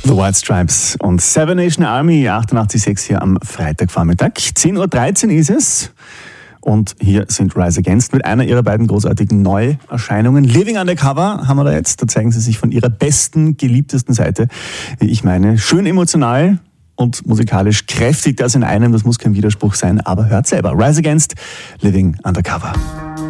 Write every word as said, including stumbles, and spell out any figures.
The White Stripes und Seven Nation Army, achtundachtzig Komma sechs hier am Freitagvormittag. zehn Uhr dreizehn ist es. Und hier sind Rise Against mit einer ihrer beiden großartigen Neuerscheinungen. Living Undercover haben wir da jetzt. Da zeigen sie sich von ihrer besten, geliebtesten Seite, wie ich meine. Schön emotional und musikalisch kräftig, das in einem. Das muss kein Widerspruch sein, aber hört selber. Rise Against, Living Undercover.